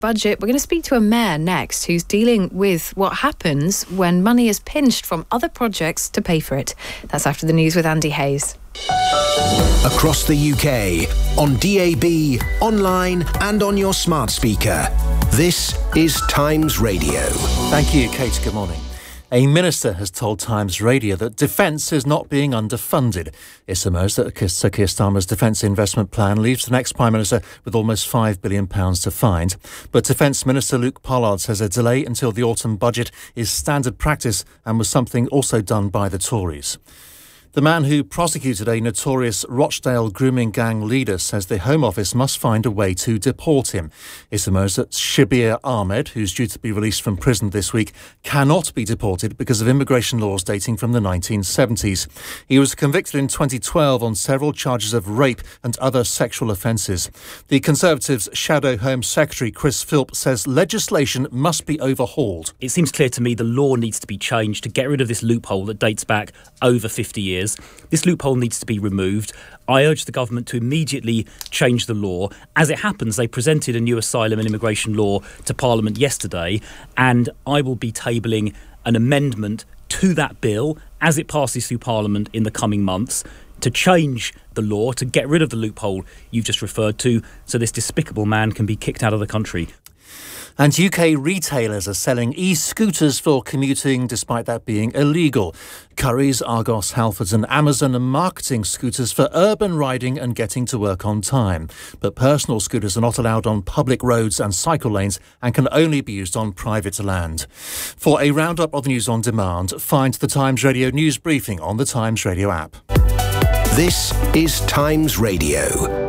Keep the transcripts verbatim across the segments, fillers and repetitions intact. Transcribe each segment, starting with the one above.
budget. We're going to speak to a mayor next who's dealing with what happens when money is pinched from other projects to pay for it. That's after the news with Andy Hayes. Across the U K, on D A B, online and on your smart speaker. This is Times Radio. Thank you, Kate. Good morning. A minister has told Times Radio that defence is not being underfunded. It's emerged that Sir Keir Starmer's defence investment plan leaves the next Prime Minister with almost five billion pounds to find. But Defence Minister Luke Pollard says a delay until the autumn budget is standard practice and was something also done by the Tories. The man who prosecuted a notorious Rochdale grooming gang leader says the Home Office must find a way to deport him. It's emerged that Shabir Ahmed, who's due to be released from prison this week, cannot be deported because of immigration laws dating from the nineteen seventies. He was convicted in twenty twelve on several charges of rape and other sexual offences. The Conservatives' Shadow Home Secretary Chris Philp says legislation must be overhauled. It seems clear to me the law needs to be changed to get rid of this loophole that dates back over fifty years. This loophole needs to be removed. I urge the government to immediately change the law. As it happens, they presented a new asylum and immigration law to Parliament yesterday, and I will be tabling an amendment to that bill as it passes through Parliament in the coming months to change the law, to get rid of the loophole you've just referred to, so this despicable man can be kicked out of the country. And U K retailers are selling e-scooters for commuting, despite that being illegal. Currys, Argos, Halfords and Amazon are marketing scooters for urban riding and getting to work on time. But personal scooters are not allowed on public roads and cycle lanes and can only be used on private land. For a roundup of the news on demand, find the Times Radio news briefing on the Times Radio app. This is Times Radio.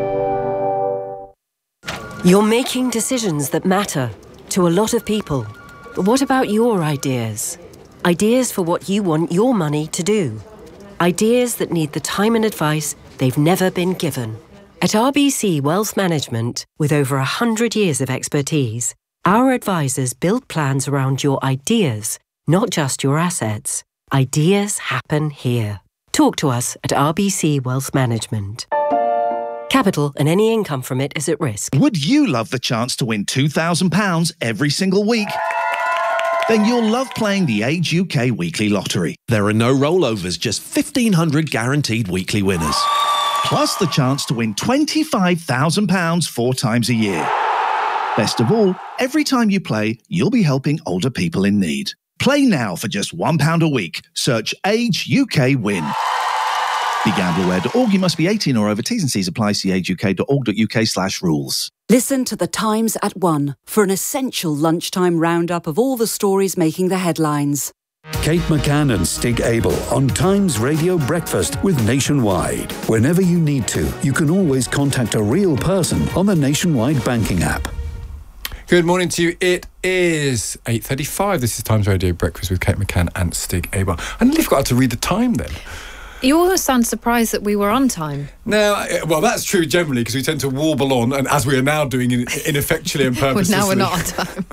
You're making decisions that matter to a lot of people. But what about your ideas? Ideas for what you want your money to do. Ideas that need the time and advice they've never been given. At R B C Wealth Management, with over one hundred years of expertise, our advisors build plans around your ideas, not just your assets. Ideas happen here. Talk to us at R B C Wealth Management. Capital and any income from it is at risk. Would you love the chance to win two thousand pounds every single week? Then you'll love playing the Age U K Weekly Lottery. There are no rollovers, just fifteen hundred guaranteed weekly winners. Plus the chance to win twenty-five thousand pounds four times a year. Best of all, every time you play, you'll be helping older people in need. Play now for just one pound a week. Search Age U K Win. Be gamble aware dot org. You must be eighteen or over. T's and C's apply. See age u k dot org dot u k slash rules. Listen to The Times at one for an essential lunchtime roundup of all the stories making the headlines. Kate McCann and Stig Abel on Times Radio Breakfast with Nationwide. Whenever you need to, you can always contact a real person on the Nationwide banking app. Good morning to you. It is eight thirty-five. This is Times Radio Breakfast with Kate McCann and Stig Abel. I nearly forgot to read the time then. You always sound surprised that we were on time. No, well, that's true generally, because we tend to warble on, and as we are now doing in, ineffectually and purposely. Well, now we're not on time.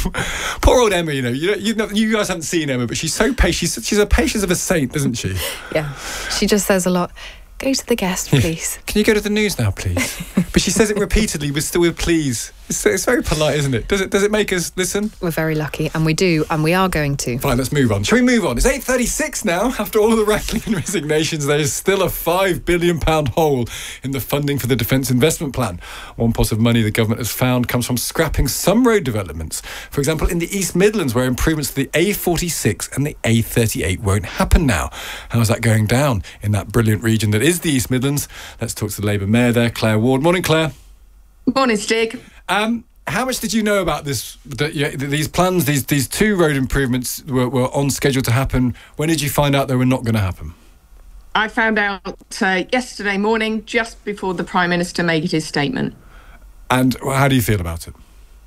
Poor old Emma, you know, you, you know, you guys haven't seen Emma, but she's so patient. She's, she's a patience of a saint, isn't she? Yeah, she just says a lot. Go to the guest, please. Can you go to the news now, please? But she says it repeatedly, but still with please. It's, it's very polite, isn't it? Does it does it make us listen? We're very lucky, and we do, and we are going to. Fine, let's move on. Shall we move on? It's eight thirty-six now. After all of the rattling and resignations, there is still a five billion pounds hole in the funding for the Defence Investment Plan. One pot of money the government has found comes from scrapping some road developments. For example, in the East Midlands, where improvements to the A forty-six and the A thirty-eight won't happen now. How's that going down in that brilliant region that is the East Midlands? Let's talk to the Labour Mayor there, Claire Ward. Morning, Claire. Morning, Stig. Um, how much did you know about this? That, yeah, these plans, these these two road improvements were, were on schedule to happen. When did you find out they were not going to happen? I found out uh, yesterday morning, just before the Prime Minister made his statement. And how do you feel about it?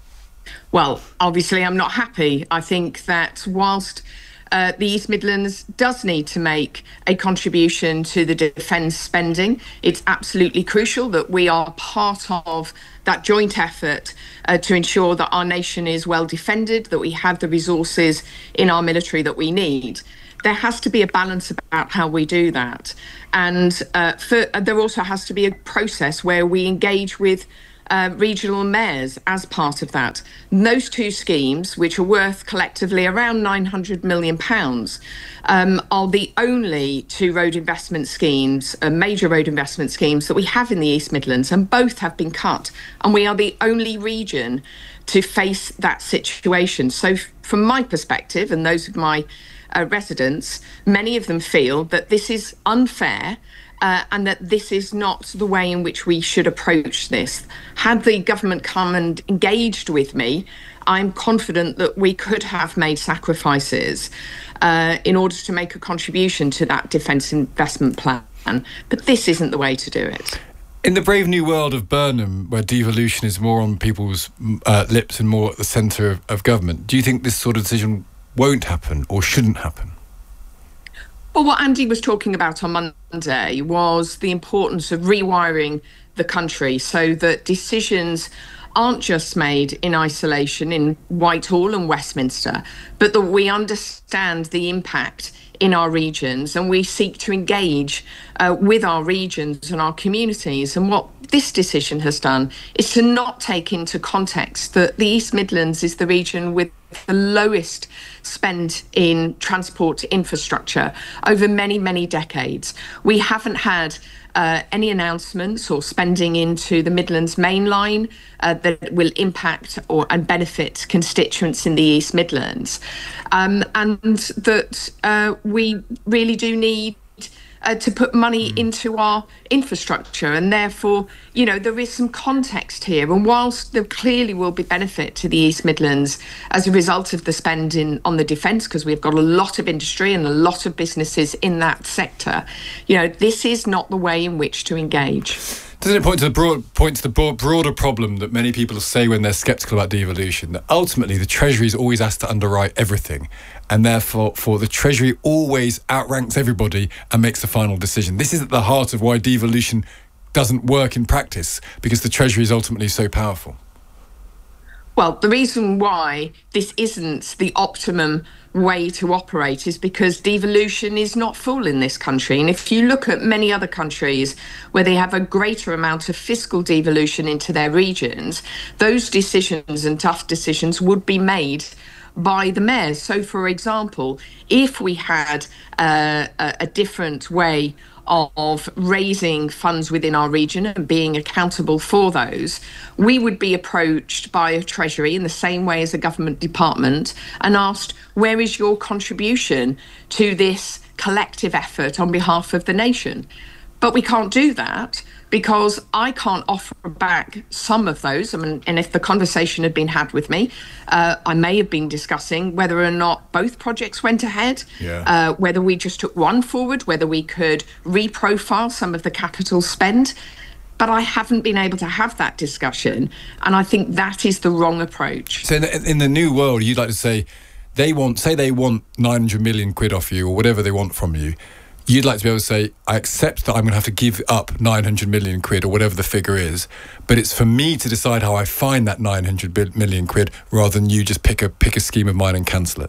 Well, obviously, I'm not happy. I think that whilst Uh, the East Midlands does need to make a contribution to the defence spending, it's absolutely crucial that we are part of that joint effort uh, to ensure that our nation is well defended, that we have the resources in our military that we need. There has to be a balance about how we do that. And uh, for, uh, there also has to be a process where we engage with uh, regional mayors as part of that. And those two schemes, which are worth collectively around nine hundred million pounds, um, are the only two road investment schemes, uh, major road investment schemes that we have in the East Midlands, and both have been cut. And we are the only region to face that situation. So f- from my perspective, and those of my uh, residents, many of them feel that this is unfair, Uh, and that this is not the way in which we should approach this. Had the government come and engaged with me, I'm confident that we could have made sacrifices uh, in order to make a contribution to that defence investment plan. But this isn't the way to do it. In the brave new world of Burnham, where devolution is more on people's uh, lips and more at the centre of, of government, do you think this sort of decision won't happen or shouldn't happen? Well, what Andy was talking about on Monday was the importance of rewiring the country so that decisions aren't just made in isolation in Whitehall and Westminster, but that we understand the impact in our regions and we seek to engage uh, with our regions and our communities. And what this decision has done is to not take into context that the East Midlands is the region with the lowest spend in transport infrastructure over many, many decades. We haven't had uh, any announcements or spending into the Midlands Main Line uh, that will impact or and benefit constituents in the East Midlands. Um, and that uh, we really do need Uh, to put money mm. into our infrastructure, and therefore, you know, there is some context here. And whilst there clearly will be benefit to the East Midlands as a result of the spending on the defence, because we've got a lot of industry and a lot of businesses in that sector, you know, this is not the way in which to engage. Doesn't it point to the broad point to the broad, broader problem that many people say when they're sceptical about devolution, that ultimately the Treasury is always asked to underwrite everything, and therefore for the Treasury always outranks everybody and makes the final decision? This is at the heart of why devolution doesn't work in practice, because the Treasury is ultimately so powerful. Well, the reason why this isn't the optimum way to operate is because devolution is not full in this country. And if you look at many other countries where they have a greater amount of fiscal devolution into their regions, those decisions and tough decisions would be made by the mayors. So, for example, if we had uh, a, a different way of raising funds within our region and being accountable for those, we would be approached by a Treasury in the same way as a government department and asked, where is your contribution to this collective effort on behalf of the nation? But we can't do that because I can't offer back some of those. I mean, and if the conversation had been had with me, uh, I may have been discussing whether or not both projects went ahead, yeah. uh, whether we just took one forward, whether we could reprofile some of the capital spend. But I haven't been able to have that discussion. And I think that is the wrong approach. So in the, in the new world, you'd like to say, they want, say they want nine hundred million quid off you or whatever they want from you. You'd like to be able to say, I accept that I'm going to have to give up nine hundred million quid or whatever the figure is, but it's for me to decide how I find that nine hundred million quid rather than you just pick a pick a scheme of mine and cancel it.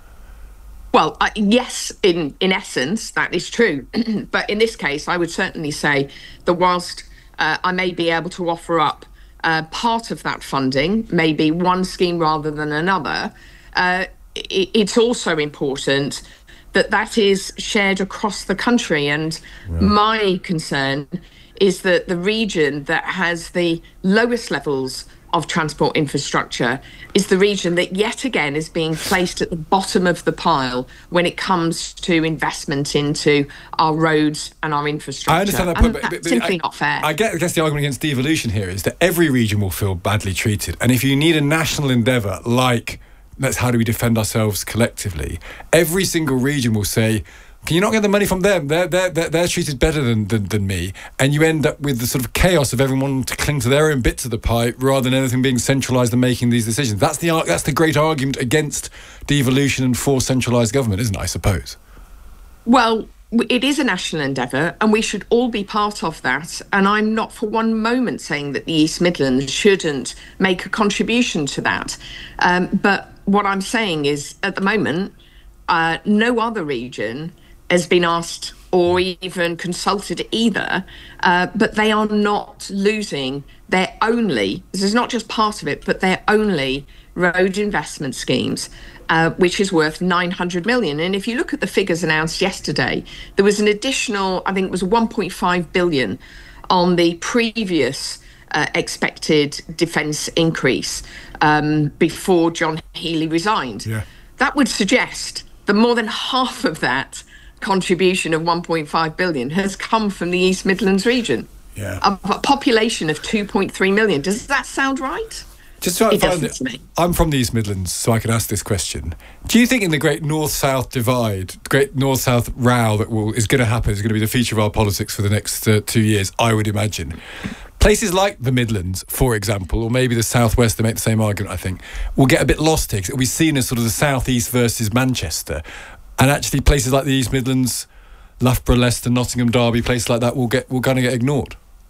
Well, uh, yes, in, in essence, that is true. But in this case, I would certainly say that whilst uh, I may be able to offer up uh, part of that funding, maybe one scheme rather than another, uh, it, it's also important that that is shared across the country. And yeah. my concern is that the region that has the lowest levels of transport infrastructure is the region that yet again is being placed at the bottom of the pile when it comes to investment into our roads and our infrastructure. I understand that point, but, but but, that's simply I, not fair. I get, I guess the argument against devolution here is that every region will feel badly treated. And if you need a national endeavour like that's how do we defend ourselves collectively, every single region will say, can you not get the money from them? They're, they're, they're, they're treated better than, than, than me. And you end up with the sort of chaos of everyone to cling to their own bits of the pie rather than anything being centralised and making these decisions. That's the, that's the great argument against devolution and for centralised government, isn't it, I suppose? Well, it is a national endeavour and we should all be part of that. And I'm not for one moment saying that the East Midlands shouldn't make a contribution to that. Um, but what I'm saying is, at the moment, uh, no other region has been asked or even consulted either, uh, but they are not losing they're only, this is not just part of it, but they're only road investment schemes, uh, which is worth nine hundred million. And if you look at the figures announced yesterday, there was an additional, I think it was one point five billion on the previous uh, expected defence increase um, before John Healey resigned. Yeah. That would suggest that more than half of that contribution of one point five billion has come from the East Midlands region. Yeah. A, a population of two point three million. Does that sound right? Just trying to find it. Me. I'm from the East Midlands, so I can ask this question. Do you think in the great North-South divide, great North-South row that will is going to happen, is going to be the feature of our politics for the next uh, two years, I would imagine, places like the Midlands, for example, or maybe the South-West, they make the same argument, I think, will get a bit lost here, because it will be seen as sort of the South-East versus Manchester. And actually places like the East Midlands, Loughborough, Leicester, Nottingham, Derby, places like that will get will kind of get ignored.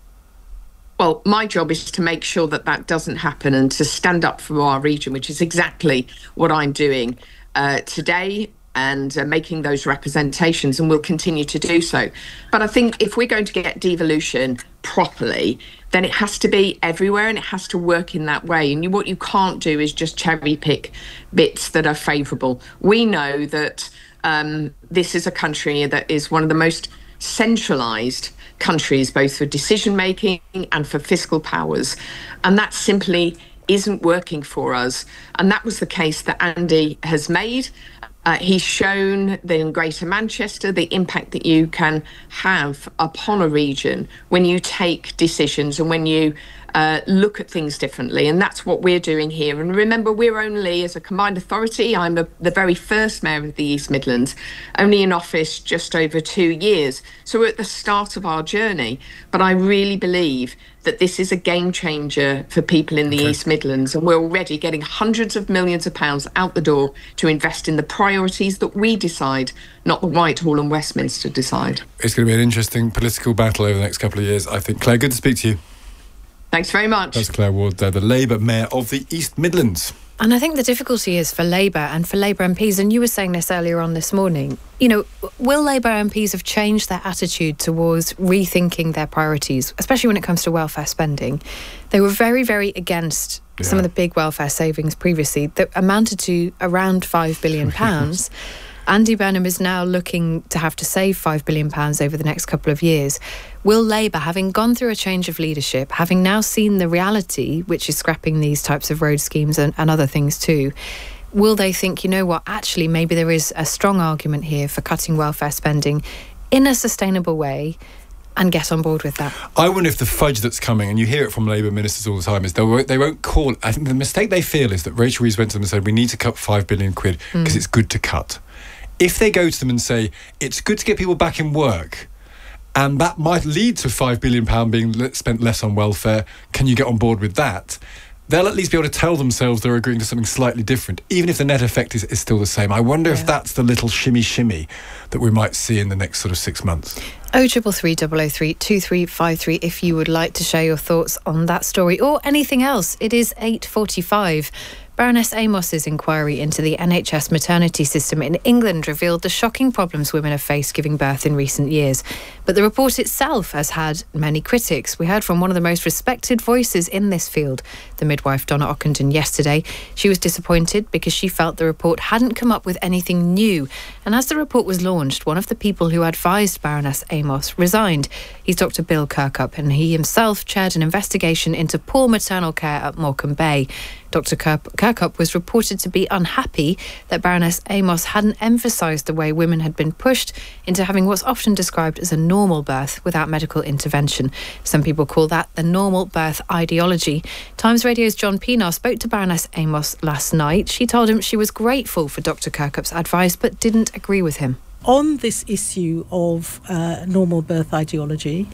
Well, my job is to make sure that that doesn't happen and to stand up for our region, which is exactly what I'm doing uh, today and uh, making those representations, and we'll continue to do so. But I think if we're going to get devolution properly, then it has to be everywhere and it has to work in that way. And you, what you can't do is just cherry pick bits that are favourable. We know that um, this is a country that is one of the most centralised countries, both for decision making and for fiscal powers, and that simply isn't working for us. And that was the case that Andy has made. Uh, he's shown that in Greater Manchester the impact that you can have upon a region when you take decisions and when you uh, look at things differently, and that's what we're doing here. And remember, we're only, as a combined authority, I'm a, the very first mayor of the East Midlands, only in office just over two years. So we're at the start of our journey, but I really believe that this is a game changer for people in the okay. East Midlands, and we're already getting hundreds of millions of pounds out the door to invest in the priorities that we decide, not the Whitehall and Westminster decide. It's going to be an interesting political battle over the next couple of years, I think. Claire, good to speak to you. Thanks very much. That's Claire Ward, uh, the Labour Mayor of the East Midlands. And I think the difficulty is for Labour and for Labour M Ps, and you were saying this earlier on this morning, you know, will Labour M Ps have changed their attitude towards rethinking their priorities, especially when it comes to welfare spending? They were very, very against yeah. some of the big welfare savings previously that amounted to around five billion pounds. Andy Burnham is now looking to have to save five billion pounds over the next couple of years. Will Labour, having gone through a change of leadership, having now seen the reality, which is scrapping these types of road schemes and, and other things too, will they think, you know what, actually maybe there is a strong argument here for cutting welfare spending in a sustainable way, and get on board with that? I wonder if the fudge that's coming, and you hear it from Labour ministers all the time, is they won't, they won't call... I think the mistake they feel is that Rachel Reeves went to them and said, we need to cut five billion quid because mm. it's good to cut. If they go to them and say, it's good to get people back in work, and that might lead to five billion pounds being spent less on welfare, can you get on board with that? They'll at least be able to tell themselves they're agreeing to something slightly different, even if the net effect is, is still the same. I wonder yeah. if that's the little shimmy-shimmy that we might see in the next sort of six months. oh triple three double oh three two three five three if you would like to share your thoughts on that story or anything else. It is eight forty-five. Baroness Amos's inquiry into the N H S maternity system in England revealed the shocking problems women have faced giving birth in recent years. But the report itself has had many critics. We heard from one of the most respected voices in this field, the midwife Donna Ockenden, yesterday. She was disappointed because she felt the report hadn't come up with anything new. And as the report was launched, one of the people who advised Baroness Amos resigned. He's Doctor Bill Kirkup, and he himself chaired an investigation into poor maternal care at Morecambe Bay. Doctor Kirkup was reported to be unhappy that Baroness Amos hadn't emphasised the way women had been pushed into having what's often described as a normal birth without medical intervention. Some people call that the normal birth ideology. Times Radio's John Pienaar spoke to Baroness Amos last night. She told him she was grateful for Doctor Kirkup's advice but didn't agree with him. On this issue of uh, normal birth ideology,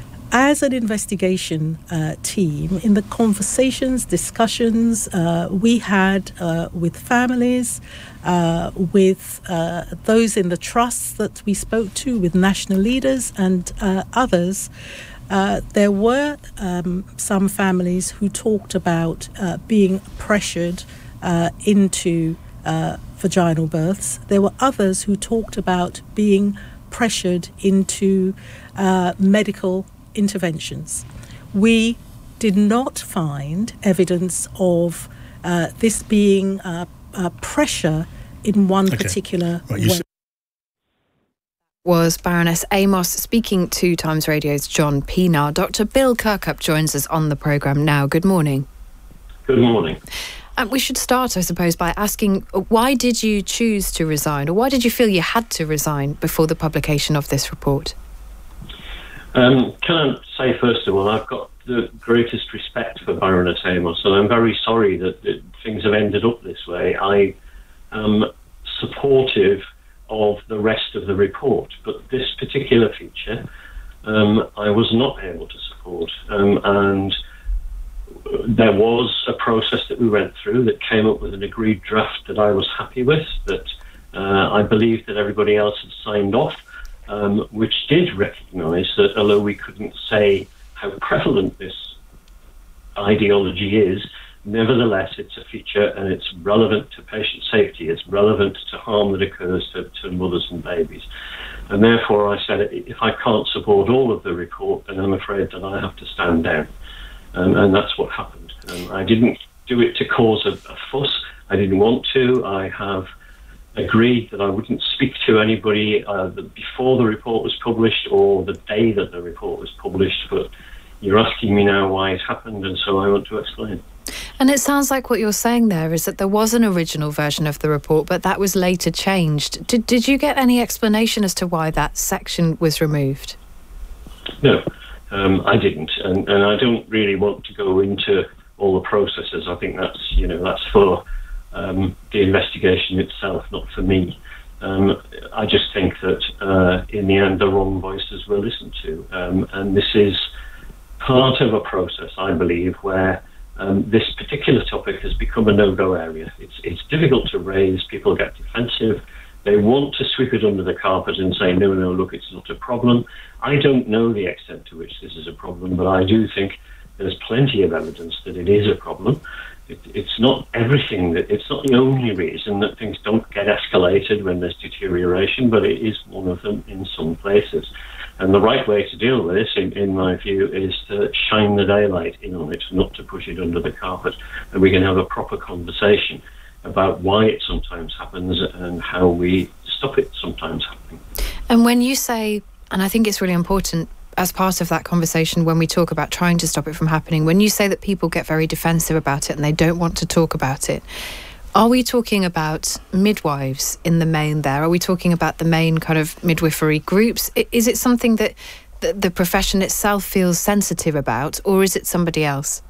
as an investigation uh, team, in the conversations, discussions uh, we had uh, with families, uh, with uh, those in the trusts that we spoke to, with national leaders and uh, others, uh, there were um, some families who talked about uh, being pressured uh, into uh, vaginal births. There were others who talked about being pressured into uh, medical interventions. We did not find evidence of uh, this being uh, uh, pressure in one okay. particular right, way. Was Baroness Amos speaking to Times Radio's John Pienaar. Doctor Bill Kirkup joins us on the programme now. Good morning. Good morning. Um, we should start, I suppose, by asking, why did you choose to resign, or why did you feel you had to resign before the publication of this report? Um, can I say, first of all, I've got the greatest respect for Baroness Amos, and I'm very sorry that, that things have ended up this way. I am supportive of the rest of the report, but this particular feature um, I was not able to support, um, and there was a process that we went through that came up with an agreed draft that I was happy with, that uh, I believed that everybody else had signed off, um, which did recognise that although we couldn't say how prevalent this ideology is, nevertheless it's a feature and it's relevant to patient safety, it's relevant to harm that occurs to, to mothers and babies. And therefore I said, if I can't support all of the report, then I'm afraid that I have to stand down. Um, and that's what happened. Um, I didn't do it to cause a, a fuss. I didn't want to. I have agreed that I wouldn't speak to anybody uh, before the report was published or the day that the report was published, but you're asking me now why it happened, and so I want to explain. And it sounds like what you're saying there is that there was an original version of the report, but that was later changed. Did, did you get any explanation as to why that section was removed? No. Um, I didn't, and, and I don't really want to go into all the processes. I think that's, you know, that's for um, the investigation itself, not for me. Um, I just think that uh, in the end, the wrong voices were listened to, um, and this is part of a process, I believe, where um, this particular topic has become a no-go area. It's it's difficult to raise. People get defensive. They want to sweep it under the carpet and say, no, no, look, it's not a problem. I don't know the extent to which this is a problem, but I do think there's plenty of evidence that it is a problem. It, it's not everything, that it's not the only reason that things don't get escalated when there's deterioration, but it is one of them in some places. And the right way to deal with this, in, in my view, is to shine the daylight in on it, not to push it under the carpet. And we can have a proper conversation about why it sometimes happens and how we stop it sometimes happening. And when you say, and I think it's really important as part of that conversation when we talk about trying to stop it from happening, when you say that people get very defensive about it and they don't want to talk about it, are we talking about midwives in the main there? Are we talking about the main kind of midwifery groups? Is it something that the, the profession itself feels sensitive about, or is it somebody else?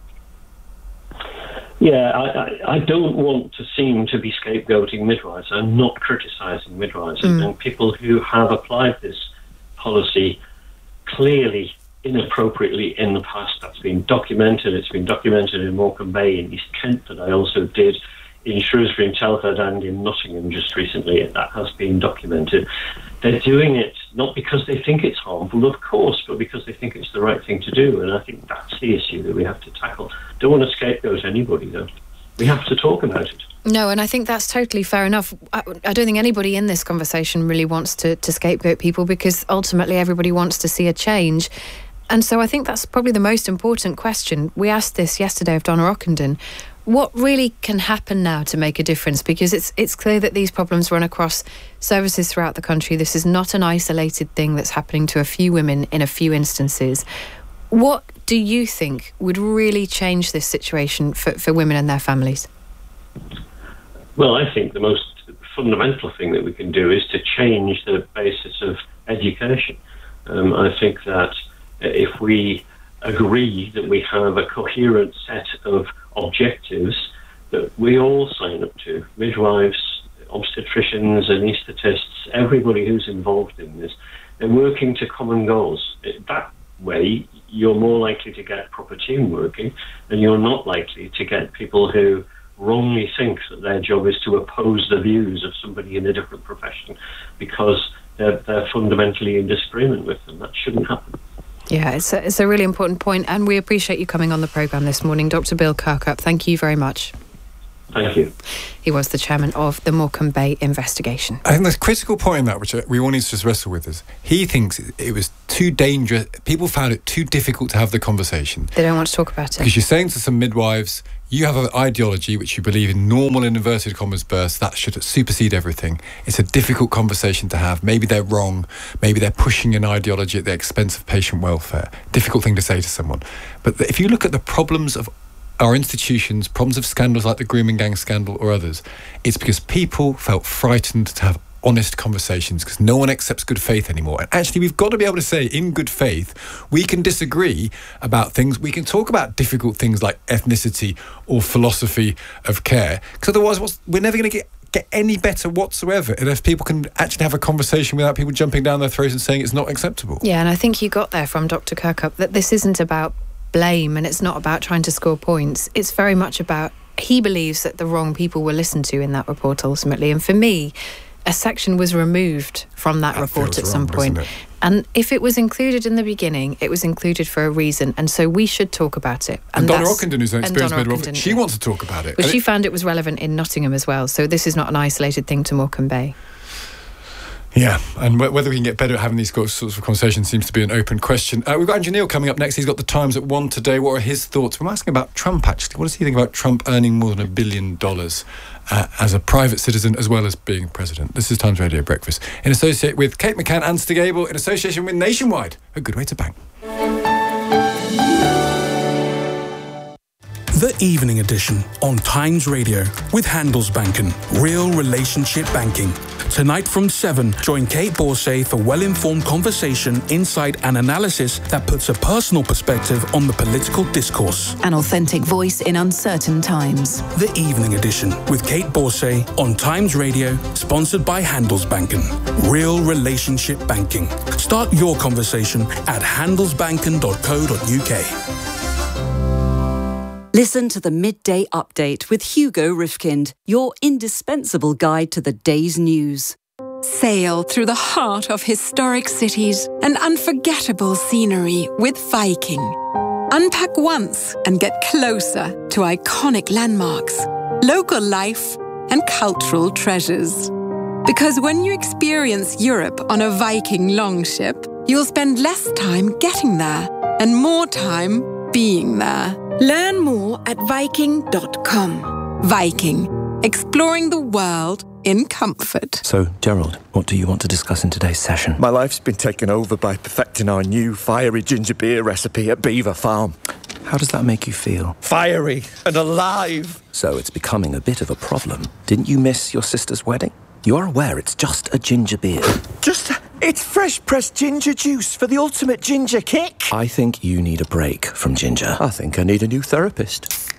Yeah, I, I, I don't want to seem to be scapegoating midwives. I'm not criticising midwives. Mm. And people who have applied this policy clearly inappropriately in the past, that's been documented. It's been documented in Morecambe Bay in East Kent that I also did, in Shrewsbury and Telford and in Nottingham just recently. That has been documented. They're doing it not because they think it's harmful, of course, but because they think it's the right thing to do. And I think that's the issue that we have to tackle. Don't want to scapegoat anybody, though. We have to talk about it. No, and I think that's totally fair enough. I, I don't think anybody in this conversation really wants to, to scapegoat people, because ultimately everybody wants to see a change. And so I think that's probably the most important question. We asked this yesterday of Donna Ockenden. What really can happen now to make a difference? Because it's it's clear that these problems run across services throughout the country. This is not an isolated thing that's happening to a few women in a few instances. What do you think would really change this situation for, for women and their families? Well, I think the most fundamental thing that we can do is to change the basis of education. Um, I think that if we agree that we have a coherent set of objectives that we all sign up to, midwives, obstetricians, anaesthetists, everybody who's involved in this, they're working to common goals. That way, you're more likely to get proper team working, and you're not likely to get people who wrongly think that their job is to oppose the views of somebody in a different profession because they're, they're fundamentally in disagreement with them. That shouldn't happen. Yeah, it's a, it's a really important point, and we appreciate you coming on the programme this morning. Doctor Bill Kirkup, thank you very much. Thank you. He was the chairman of the Morecambe Bay investigation. I think the critical point in that, which we all need to just wrestle with, is he thinks it was too dangerous. People found it too difficult to have the conversation. They don't want to talk about it. Because you're saying to some midwives, you have an ideology which you believe in normal, in inverted commas, births, that should supersede everything. It's a difficult conversation to have. Maybe they're wrong. Maybe they're pushing an ideology at the expense of patient welfare. Difficult thing to say to someone. But if you look at the problems of our institutions, problems of scandals like the grooming gang scandal or others, it's because people felt frightened to have honest conversations because no one accepts good faith anymore. And actually, we've got to be able to say, in good faith, we can disagree about things. We can talk about difficult things like ethnicity or philosophy of care, because otherwise what's, we're never going to get get any better whatsoever unless people can actually have a conversation without people jumping down their throats and saying it's not acceptable. Yeah, and I think you got there from Doctor Kirkup that this isn't about blame and it's not about trying to score points. It's very much about, he believes that the wrong people were listened to in that report ultimately. And for me, a section was removed from that, that report at some wrong, point. And if it was included in the beginning, it was included for a reason. And so we should talk about it. And, and Donna Ockenden, who's an experienced midwife, she wants to talk about it. But and she it, found it was relevant in Nottingham as well. So this is not an isolated thing to Morecambe Bay. Yeah, and wh- whether we can get better at having these sorts of conversations seems to be an open question. Uh, we've got Andrew Neil coming up next. He's got the Times at one today. What are his thoughts? We're asking about Trump, actually. What does he think about Trump earning more than a billion dollars uh, as a private citizen as well as being president? This is Times Radio Breakfast in association with Kate McCann and Stig Abel, in association with Nationwide. A good way to bank. The Evening Edition on Times Radio with Handelsbanken, real relationship banking. Tonight from seven, join Kate Borsay for well-informed conversation, insight and analysis that puts a personal perspective on the political discourse. An authentic voice in uncertain times. The Evening Edition with Kate Borsay on Times Radio, sponsored by Handelsbanken. Real relationship banking. Start your conversation at handelsbanken dot co dot uk. Listen to the Midday Update with Hugo Rifkind, your indispensable guide to the day's news. Sail through the heart of historic cities and unforgettable scenery with Viking. Unpack once and get closer to iconic landmarks, local life, and cultural treasures. Because when you experience Europe on a Viking longship, you'll spend less time getting there and more time being there. Learn more at Viking dot com. Viking, exploring the world in comfort. So, Gerald, what do you want to discuss in today's session? My life's been taken over by perfecting our new fiery ginger beer recipe at Beaver Farm. How does that make you feel? Fiery and alive. So it's becoming a bit of a problem. Didn't you miss your sister's wedding? You are aware it's just a ginger beer. Just... It's fresh pressed ginger juice for the ultimate ginger kick. I think you need a break from ginger. I think I need a new therapist.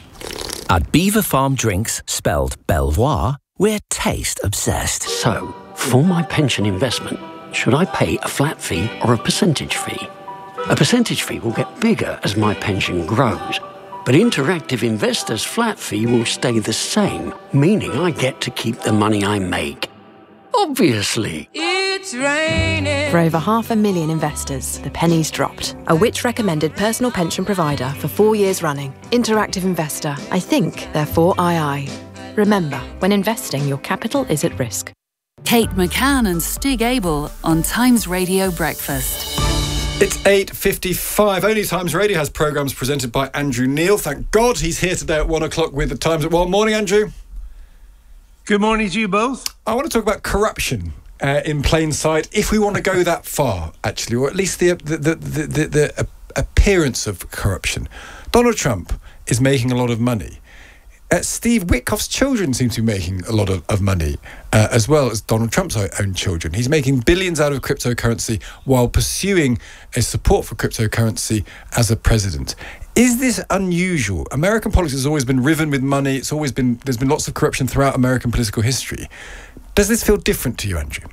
At Beaver Farm Drinks, spelled Belvoir, we're taste obsessed. So, for my pension investment, should I pay a flat fee or a percentage fee? A percentage fee will get bigger as my pension grows, but Interactive Investor's flat fee will stay the same, meaning I get to keep the money I make. Obviously. It's raining. For over half a million investors, the penny's dropped. A Which-recommended personal pension provider for four years running. Interactive Investor. I think, therefore I I. Remember, when investing, your capital is at risk. Kate McCann and Stig Abel on Times Radio Breakfast. It's eight fifty-five. Only Times Radio has programmes presented by Andrew Neil. Thank God he's here today at one o'clock with the Times at one. Morning, Andrew. Good morning to you both. I want to talk about corruption uh, in plain sight, if we want to go that far, actually, or at least the the, the, the, the the appearance of corruption. Donald Trump is making a lot of money. Uh, Steve Witkoff's children seem to be making a lot of, of money, uh, as well as Donald Trump's own children. He's making billions out of cryptocurrency while pursuing a support for cryptocurrency as a president. Is this unusual? American politics has always been riven with money. It's always been, there's been lots of corruption throughout American political history. Does this feel different to you, Andrew?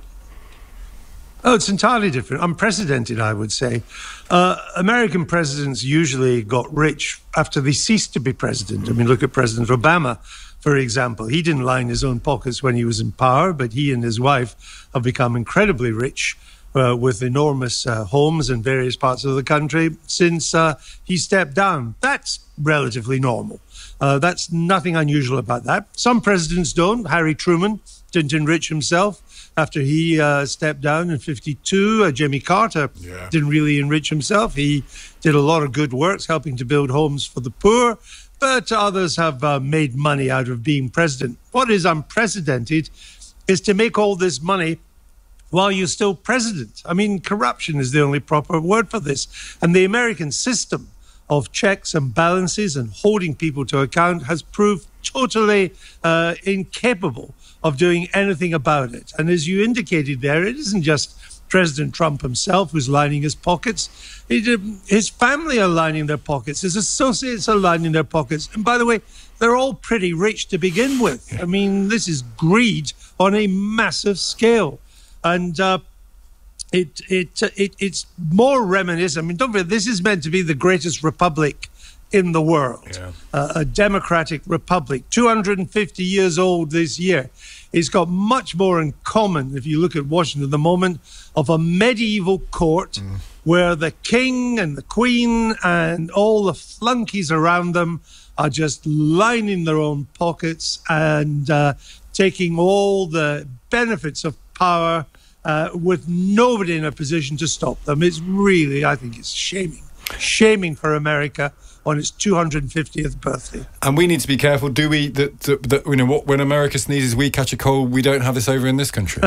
Oh, it's entirely different. Unprecedented, I would say. Uh, American presidents usually got rich after they ceased to be president. I mean, look at President Obama, for example. He didn't line his own pockets when he was in power, but he and his wife have become incredibly rich uh, with enormous uh, homes in various parts of the country since uh, he stepped down. That's relatively normal. Uh, that's nothing unusual about that. Some presidents don't. Harry Truman didn't enrich himself after he uh, stepped down in fifty-two. Uh, Jimmy Carter yeah. didn't really enrich himself. He did a lot of good works, helping to build homes for the poor. But others have uh, made money out of being president. What is unprecedented is to make all this money while you're still president. I mean, corruption is the only proper word for this. And the American system of checks and balances and holding people to account has proved totally uh, incapable of doing anything about it. And as you indicated there, it isn't just President Trump himself who's lining his pockets. It, his family are lining their pockets. His associates are lining their pockets. And by the way, they're all pretty rich to begin with. I mean, this is greed on a massive scale. And uh, it, it, it it's more reminiscent. I mean, don't forget, this is meant to be the greatest republic in the world, yeah. uh, a democratic republic, two hundred fifty years old this year. It's got much more in common, if you look at Washington at the moment, of a medieval court mm. where the king and the queen and all the flunkies around them are just lining their own pockets and uh, taking all the benefits of power uh, with nobody in a position to stop them. It's really, I think it's shaming, shaming for America on its two hundred fiftieth birthday. And we need to be careful, do we, that, that, that you know, what, when America sneezes, we catch a cold, we don't have this over in this country?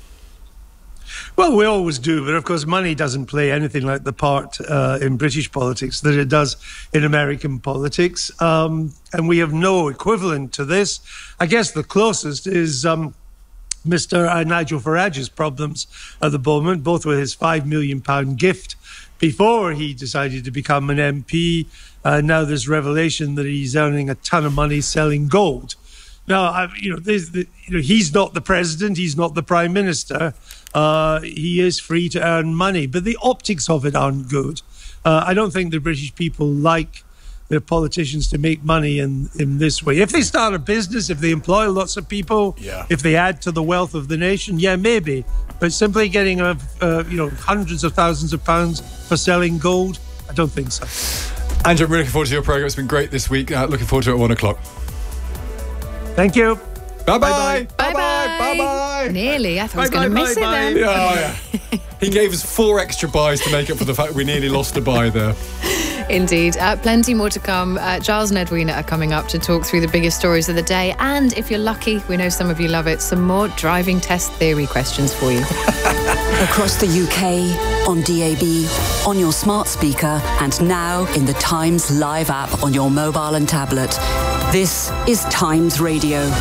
Well, we always do, but of course money doesn't play anything like the part uh, in British politics that it does in American politics. Um, and we have no equivalent to this. I guess the closest is um, Mister Uh, Nigel Farage's problems at the moment, both with his five million pound gift before he decided to become an M P. Uh, now there's revelation that he's earning a ton of money selling gold. Now, I, you know, the, you know, he's not the president, he's not the prime minister. Uh, he is free to earn money, but the optics of it aren't good. Uh, I don't think the British people like their politicians to make money in, in this way. If they start a business, if they employ lots of people, yeah. if they add to the wealth of the nation, yeah, maybe. But simply getting a, uh, you know, hundreds of thousands of pounds for selling gold, I don't think so. Andrew, I'm really looking forward to your programme. It's been great this week. Uh, looking forward to it at one o'clock. Thank you. Bye-bye. Bye-bye. Bye-bye. Nearly. I thought I was going to miss bye, it then. Yeah, oh, yeah. He gave us four extra buys to make up for the fact we nearly lost a buy there. Indeed. Uh, plenty more to come. Uh, Giles and Edwina are coming up to talk through the biggest stories of the day. And if you're lucky, we know some of you love it, some more driving test theory questions for you. Across the U K, on D A B, on your smart speaker, and now in the Times Live app on your mobile and tablet. This is Times Radio.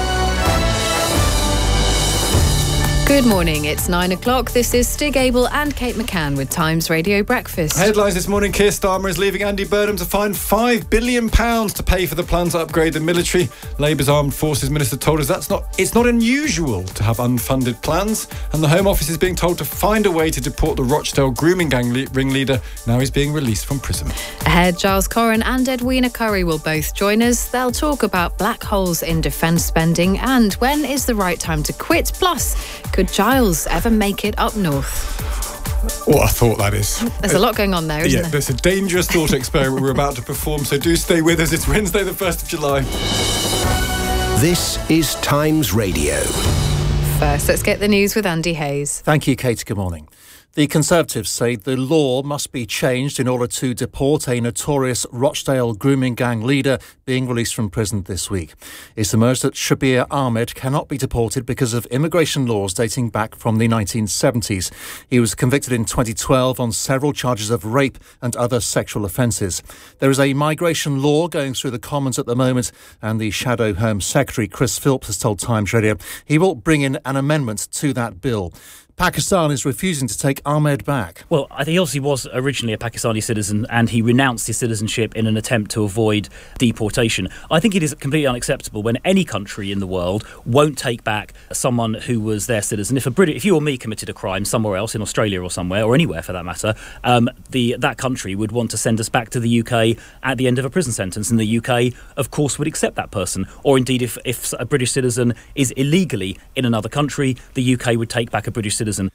Good morning, it's nine o'clock. This is Stig Abel and Kate McCann with Times Radio Breakfast. Headlines this morning: Keir Starmer is leaving Andy Burnham to find five billion pounds to pay for the plan to upgrade the military. Labour's Armed Forces Minister told us that's not it's not unusual to have unfunded plans. And the Home Office is being told to find a way to deport the Rochdale grooming gang le- ringleader. Now he's being released from prison. Ahead, Giles Corran and Edwina Currie will both join us. They'll talk about black holes in defence spending and when is the right time to quit. Plus, could Giles ever make it up north? What a thought that is. There's a lot going on there, isn't yeah, there? There's a dangerous thought experiment we're about to perform, so do stay with us. It's Wednesday the first of July. This is Times Radio. First, let's get the news with Andy Hayes. Thank you, Kate. Good morning. The Conservatives say the law must be changed in order to deport a notorious Rochdale grooming gang leader being released from prison this week. It's emerged that Shabir Ahmed cannot be deported because of immigration laws dating back from the nineteen seventies. He was convicted in twenty twelve on several charges of rape and other sexual offences. There is a migration law going through the Commons at the moment, and the Shadow Home Secretary, Chris Philps, has told Times Radio he will bring in an amendment to that bill. Pakistan is refusing to take Ahmed back. Well, I think he obviously was originally a Pakistani citizen and he renounced his citizenship in an attempt to avoid deportation. I think it is completely unacceptable when any country in the world won't take back someone who was their citizen. If a British, if you or me committed a crime somewhere else, in Australia or somewhere, or anywhere for that matter, um, the that country would want to send us back to the U K at the end of a prison sentence. And the U K, of course, would accept that person. Or indeed, if, if a British citizen is illegally in another country, the U K would take back a British citizen.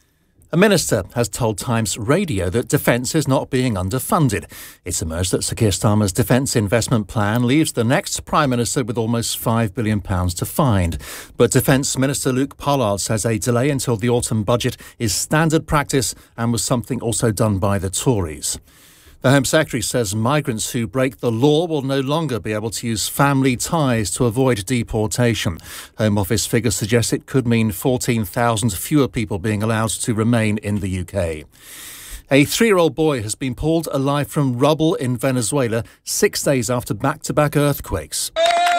A minister has told Times Radio that defence is not being underfunded. It's emerged that Sir Keir Starmer's defence investment plan leaves the next Prime Minister with almost five billion pounds to find. But Defence Minister Luke Pollard says a delay until the autumn budget is standard practice and was something also done by the Tories. The Home Secretary says migrants who break the law will no longer be able to use family ties to avoid deportation. Home Office figures suggest it could mean fourteen thousand fewer people being allowed to remain in the U K. A three-year-old boy has been pulled alive from rubble in Venezuela six days after back-to-back earthquakes.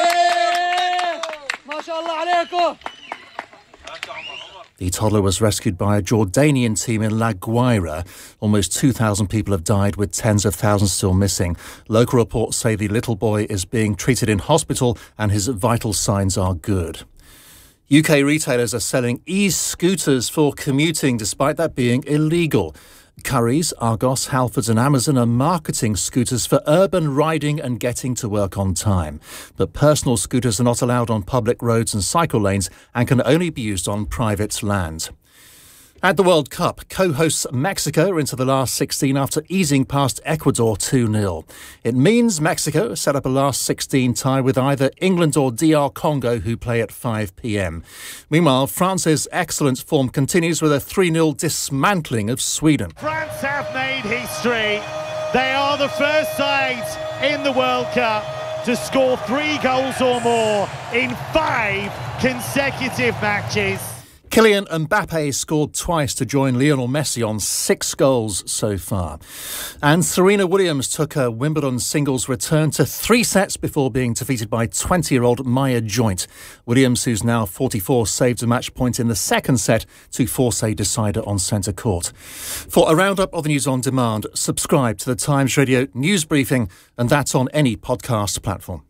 The toddler was rescued by a Jordanian team in La Guaira. Almost two thousand people have died, with tens of thousands still missing. Local reports say the little boy is being treated in hospital and his vital signs are good. U K retailers are selling e-scooters for commuting, despite that being illegal. Currys, Argos, Halfords and Amazon are marketing scooters for urban riding and getting to work on time. But personal scooters are not allowed on public roads and cycle lanes and can only be used on private land. At the World Cup, co-hosts Mexico are into the last sixteen after easing past Ecuador two nil. It means Mexico set up a last sixteen tie with either England or D R Congo, who play at five p.m. Meanwhile, France's excellent form continues with a three nil dismantling of Sweden. France have made history. They are the first sides in the World Cup to score three goals or more in five consecutive matches. Kylian Mbappe scored twice to join Lionel Messi on six goals so far. And Serena Williams took her Wimbledon singles return to three sets before being defeated by twenty-year-old Maya Joint. Williams, who's now forty-four, saved a match point in the second set to force a decider on centre court. For a roundup of the news on demand, subscribe to the Times Radio News Briefing, and that's on any podcast platform.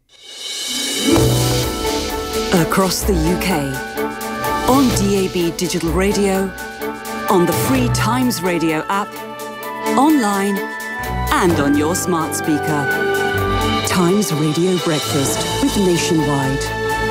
Across the U K. On D A B Digital Radio, on the free Times Radio app, online and on your smart speaker. Times Radio Breakfast with Nationwide.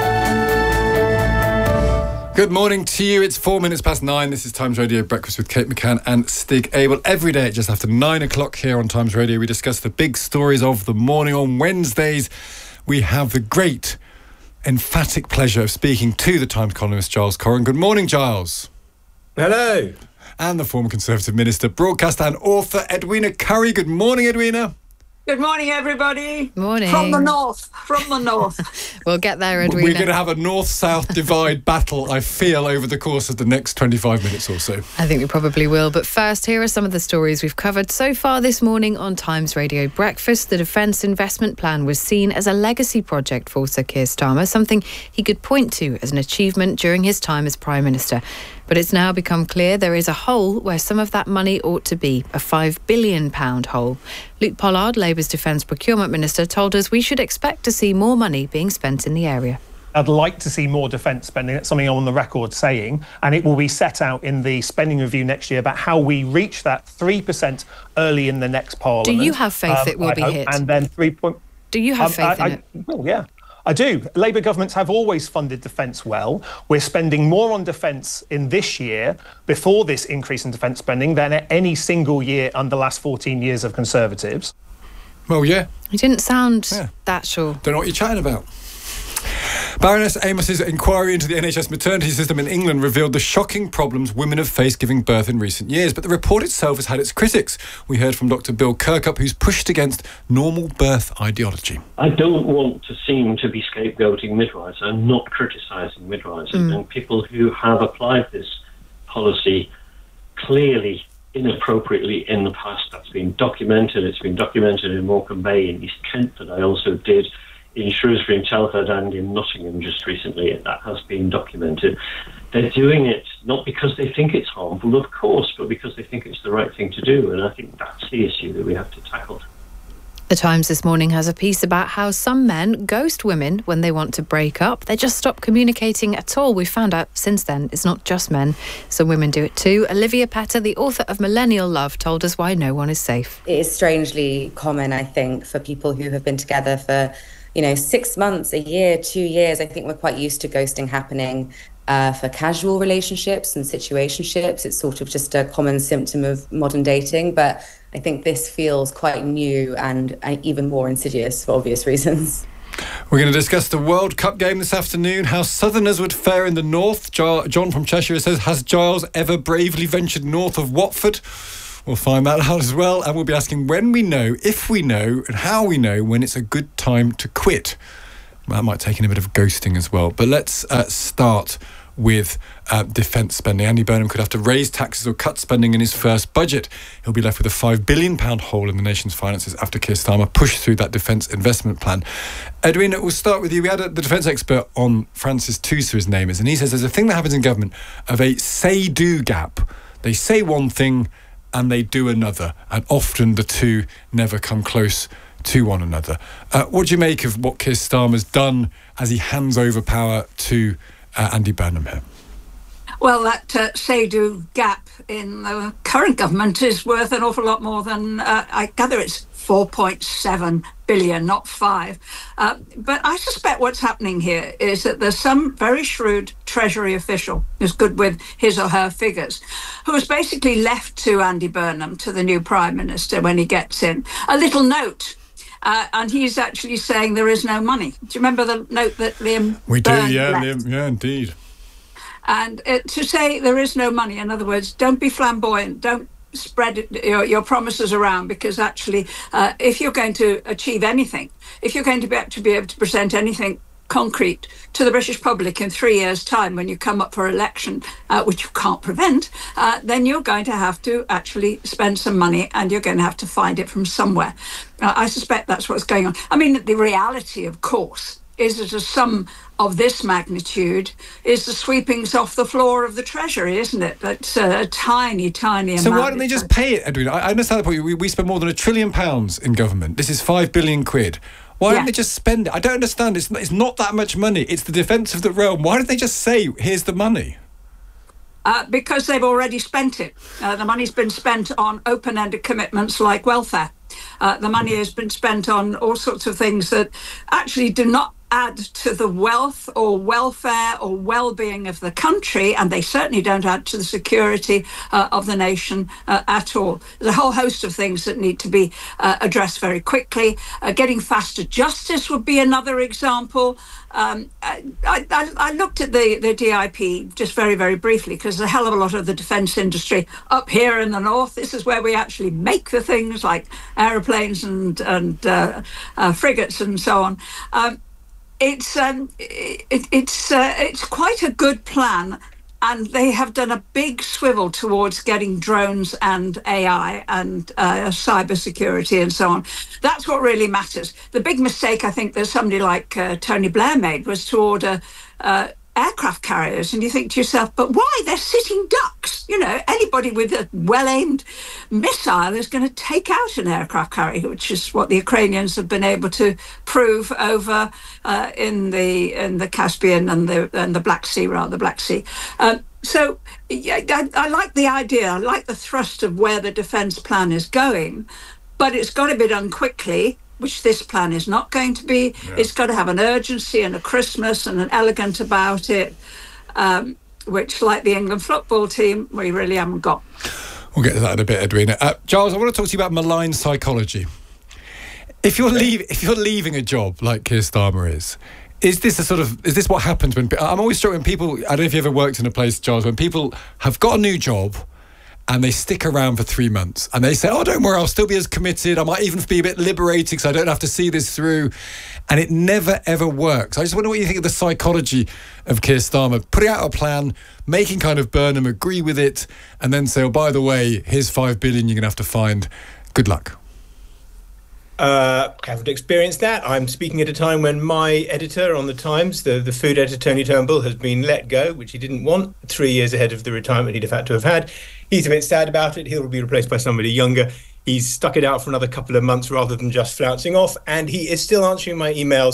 Good morning to you. It's four minutes past nine. This is Times Radio Breakfast with Kate McCann and Stig Abel. Every day at just after nine o'clock here on Times Radio, we discuss the big stories of the morning. On Wednesdays, we have the great emphatic pleasure of speaking to the Times columnist Giles Coren. Good morning, Giles. Hello. And the former Conservative Minister, broadcaster and author Edwina Currie. Good morning, Edwina. Good morning, everybody. Morning. From the north. From the north. We'll get there, Edwina. We're going to have a north-south divide battle, I feel, over the course of the next twenty-five minutes or so. I think we probably will. But first, here are some of the stories we've covered so far this morning on Times Radio Breakfast. The Defence Investment Plan was seen as a legacy project for Sir Keir Starmer, something he could point to as an achievement during his time as Prime Minister. But it's now become clear there is a hole where some of that money ought to be, a five billion pounds hole. Luke Pollard, Labour's Defence Procurement Minister, told us we should expect to see more money being spent in the area. I'd like to see more defence spending. That's something I'm on the record saying, and it will be set out in the spending review next year about how we reach that three percent early in the next Parliament. Do you have faith um, it will I be hope, hit? And then three point. Do you have um, faith I, in I, it? Well, yeah. I do. Labour governments have always funded defence well. We're spending more on defence in this year, before this increase in defence spending, than at any single year under the last fourteen years of Conservatives. Well, yeah. You didn't sound yeah. that sure. Don't know what you're chatting about. Baroness Amos's inquiry into the N H S maternity system in England revealed the shocking problems women have faced giving birth in recent years, but the report itself has had its critics. We heard from Doctor Bill Kirkup, who's pushed against normal birth ideology. I don't want to seem to be scapegoating midwives. I'm not criticising midwives. Mm. And people who have applied this policy clearly inappropriately in the past. That's been documented. It's been documented in Morecambe Bay in East Kent that I also did, in Shrewsbury and Telford and in Nottingham just recently. That has been documented. They're doing it not because they think it's harmful, of course, but because they think it's the right thing to do. And I think that's the issue that we have to tackle. The Times this morning has a piece about how some men ghost women when they want to break up. They just stop communicating at all. We've found out since then it's not just men. Some women do it too. Olivia Petter, the author of Millennial Love, told us why no one is safe. It is strangely common, I think, for people who have been together for, you know, six months, a year, two years, I think we're quite used to ghosting happening uh, for casual relationships and situationships. It's sort of just a common symptom of modern dating. But I think this feels quite new and, and even more insidious for obvious reasons. We're going to discuss the World Cup game this afternoon, how Southerners would fare in the north. John from Cheshire says, has Giles ever bravely ventured north of Watford? We'll find that out as well. And we'll be asking when we know, if we know, and how we know when it's a good time to quit. That might take in a bit of ghosting as well. But let's uh, start with uh, defence spending. Andy Burnham could have to raise taxes or cut spending in his first budget. He'll be left with a five billion pounds hole in the nation's finances after Keir Starmer pushed through that defence investment plan. Edwina, we'll start with you. We had a, the defence expert on, Francis Tusa, his name is, and he says there's a thing that happens in government of a say-do gap. They say one thing and they do another, and often the two never come close to one another. Uh, what do you make of what Keir Starmer's done as he hands over power to Uh, Andy Burnham here? Well, that uh, say-do gap in the current government is worth an awful lot more than, uh, I gather it's four point seven billion, not five. Uh, but I suspect what's happening here is that there's some very shrewd Treasury official who's good with his or her figures, who has basically left to Andy Burnham, to the new Prime Minister, when he gets in, a little note. Uh, and he's actually saying there is no money. Do you remember the note that Liam We do, Byrne yeah, left? Liam, yeah, indeed. And uh, to say there is no money, in other words, don't be flamboyant, don't spread it, your, your promises around, because actually, uh, if you're going to achieve anything, if you're going to be, to be able to present anything concrete to the British public in three years' time when you come up for election, uh, which you can't prevent, uh, then you're going to have to actually spend some money, and you're going to have to find it from somewhere. Uh, I suspect that's what's going on. I mean, the reality, of course, is that a sum of this magnitude is the sweepings off the floor of the Treasury, isn't it? That's a tiny, tiny amount. So why don't they just pay it, Edwina? I understand the point. We, we spend more than a trillion pounds in government. This is five billion quid. Why Yeah. don't they just spend it? I don't understand. It's, it's not that much money. It's the defence of the realm. Why don't they just say, here's the money? Uh, because they've already spent it. Uh, the money's been spent on open-ended commitments like welfare. Uh, the money has been spent on all sorts of things that actually do not add to the wealth or welfare or well-being of the country, and they certainly don't add to the security uh, of the nation uh, at all. There's a whole host of things that need to be uh, addressed very quickly. Uh, getting faster justice would be another example. Um, I, I, I looked at the, the D I P just very, very briefly, because a hell of a lot of the defence industry up here in the north, this is where we actually make the things like aeroplanes and, and uh, uh, frigates and so on. Um, It's um, it, it's uh, it's quite a good plan, and they have done a big swivel towards getting drones and A I and uh, cyber security and so on. That's what really matters. The big mistake I think that somebody like uh, Tony Blair made was to order uh, aircraft carriers, and you think to yourself, but why? They're sitting ducks. You know, anybody with a well-aimed missile is going to take out an aircraft carrier, which is what the Ukrainians have been able to prove over uh, in the in the Caspian and the and the Black Sea, rather the Black Sea. Um, so yeah, I, I like the idea. I like the thrust of where the defence plan is going, but it's got to be done quickly, which this plan is not going to be. Yeah. It's got to have an urgency and a Christmas and an elegant about it, um, which, like the England football team, we really haven't got. We'll get to that in a bit, Edwina. Uh, Giles, I want to talk to you about malign psychology. If you're leave, if you're leaving a job like Keir Starmer is, is this a sort of is this what happens when I'm always struck when people? I don't know if you ever worked in a place, Giles, when people have got a new job and they stick around for three months and they say, oh, don't worry, I'll still be as committed. I might even be a bit liberated because I don't have to see this through. And it never, ever works. I just wonder what you think of the psychology of Keir Starmer, putting out a plan, making kind of Burnham agree with it, and then say, oh, by the way, here's five billion you're going to have to find. Good luck. Uh, I haven't experienced that. I'm speaking at a time when my editor on The Times, the, the food editor, Tony Turnbull, has been let go, which he didn't want, three years ahead of the retirement he'd have had to have had. He's a bit sad about it. He'll be replaced by somebody younger. He's stuck it out for another couple of months rather than just flouncing off, and he is still answering my emails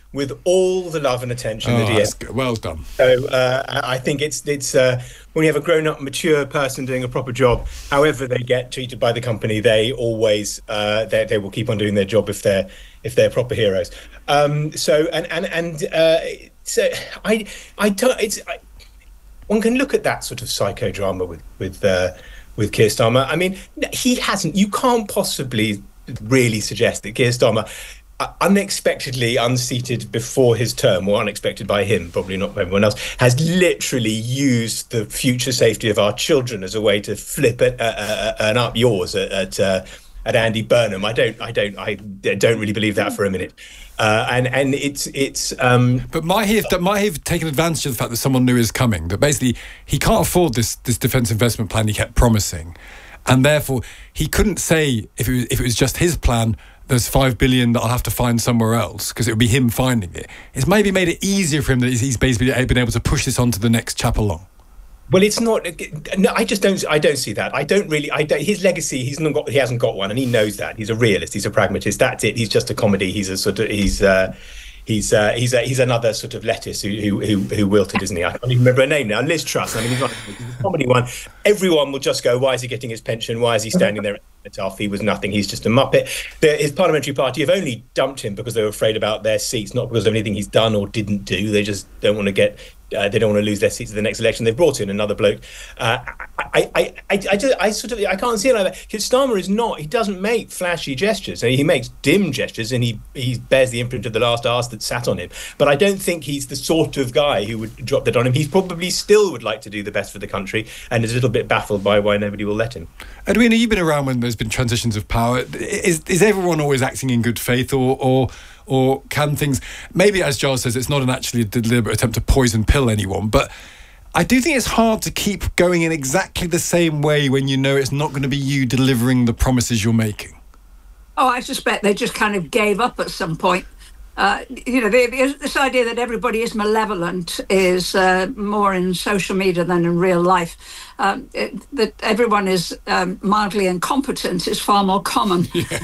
with all the love and attention Oh, that he that's has. good. Well done. So uh, I think it's it's uh, when you have a grown-up, mature person doing a proper job, however they get treated by the company, they always uh, they they will keep on doing their job if they're if they're proper heroes. Um, so and and and uh, so I I don't it's I, one can look at that sort of psychodrama with with uh, with Keir Starmer. I mean, he hasn't. You can't possibly really suggest that Keir Starmer, uh, unexpectedly unseated before his term, or unexpected by him, probably not by everyone else, has literally used the future safety of our children as a way to flip it, uh, uh, an up yours at at, uh, at Andy Burnham. I don't, I don't, I don't really believe that for a minute. Uh, and and it's it's. Um, but might he have might he have taken advantage of the fact that someone new is coming? That basically he can't afford this this defence investment plan he kept promising. And therefore, he couldn't say, if it was, if it was just his plan, there's five billion that I'll have to find somewhere else, because it would be him finding it. It's maybe made it easier for him that he's basically been able to push this on to the next chap along. Well, it's not. No, I just don't. I don't see that. I don't really. I don't, his legacy. He's not got. He hasn't got one, and he knows that. He's a realist. He's a pragmatist. That's it. He's just a comedy. He's a sort of. He's. Uh, He's uh, he's a, he's another sort of lettuce who, who who who wilted, isn't he? I can't even remember her name now. Liz Truss. I mean, he's not he's a comedy one. Everyone will just go, why is he getting his pension? Why is he standing there at the top? He was nothing. He's just a muppet. The, his parliamentary party have only dumped him because they were afraid about their seats, not because of anything he's done or didn't do. They just don't want to get. Uh, they don't want to lose their seats at the next election. They've brought in another bloke. Uh, I, I, I, I, just, I sort of, I can't see it like that. Because Starmer is not. He doesn't make flashy gestures. I mean, he makes dim gestures, and he he bears the imprint of the last arse that sat on him. But I don't think he's the sort of guy who would drop that on him. He probably still would like to do the best for the country, and is a little bit baffled by why nobody will let him. Edwina, you've been around when there's been transitions of power. Is is everyone always acting in good faith, or or? Or can things, maybe as Giles says, it's not an actually deliberate attempt to poison pill anyone, but I do think it's hard to keep going in exactly the same way when you know it's not going to be you delivering the promises you're making. Oh, I suspect they just kind of gave up at some point. Uh, you know, the, this idea that everybody is malevolent is uh, more in social media than in real life. Um, it, that everyone is um, mildly incompetent is far more common. Yeah.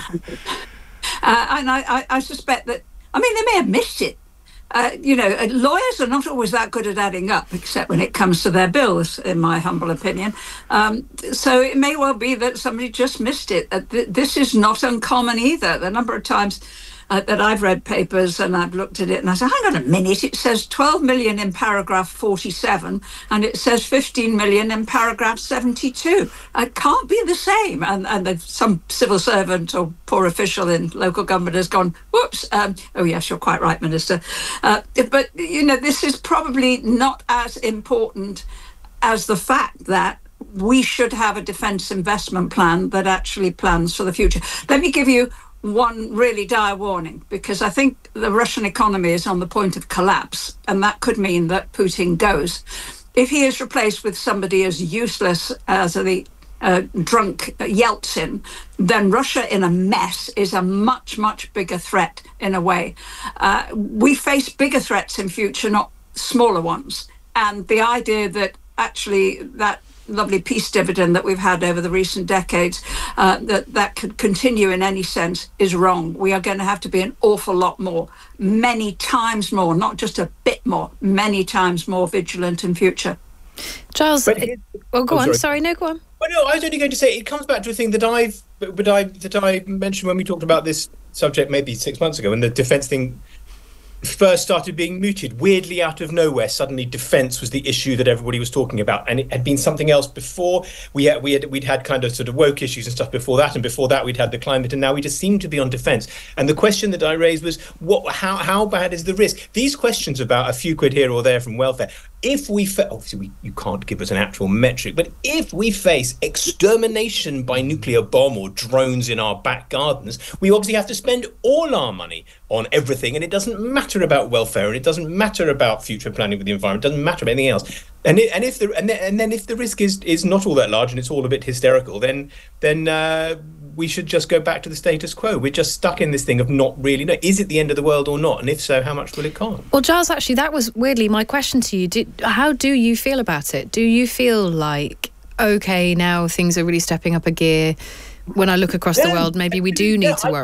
Uh, and I, I, I suspect that, I mean, they may have missed it. Uh, you know, lawyers are not always that good at adding up, except when it comes to their bills, in my humble opinion. Um, so it may well be that somebody just missed it. Uh, th- this is not uncommon either. The number of times uh, that I've read papers and I've looked at it and I say, hang on a minute, it says twelve million in paragraph forty-seven and it says fifteen million in paragraph seventy-two. It can't be the same. And, and some civil servant or poor official in local government has gone, whoops, um, oh yes, you're quite right, Minister. Uh, but, you know, this is probably not as important as the fact that we should have a defence investment plan that actually plans for the future. Let me give you one really dire warning, because I think the Russian economy is on the point of collapse, and that could mean that Putin goes. If he is replaced with somebody as useless as the uh, drunk Yeltsin, then Russia in a mess is a much, much bigger threat in a way. Uh, we face bigger threats in future, not smaller ones. And the idea that actually that lovely peace dividend that we've had over the recent decades, uh, that that could continue in any sense is wrong. We are going to have to be an awful lot more, many times more, not just a bit more, many times more vigilant in future. Giles, But it, it- well, go oh, on. sorry. Sorry, no, go on. Well, no, I was only going to say it comes back to a thing that I've, but I that I mentioned when we talked about this subject maybe six months ago, when the defence thing first started being mooted. Weirdly, out of nowhere, suddenly defence was the issue that everybody was talking about, and it had been something else before. We had we had we'd had kind of sort of woke issues and stuff before that, and before that we'd had the climate, and now we just seem to be on defence. And the question that I raised was, what? How how bad is the risk? These questions about a few quid here or there from welfare. If we fa- obviously we, you can't give us an actual metric, but if we face extermination by nuclear bomb or drones in our back gardens, we obviously have to spend all our money on everything, and it doesn't matter about welfare, and it doesn't matter about future planning with the environment, it doesn't matter about anything else. And it, and if the and then, and then if the risk is is not all that large and it's all a bit hysterical, then then uh, we should just go back to the status quo. We're just stuck in this thing of not really know, is it the end of the world or not, and if so, how much will it cost? Well, Giles, actually, that was weirdly my question to you. Did, how do you feel about it? Do you feel like, okay, now things are really stepping up a gear? When I look across Yeah, the world, maybe we do need yeah, to I- worry.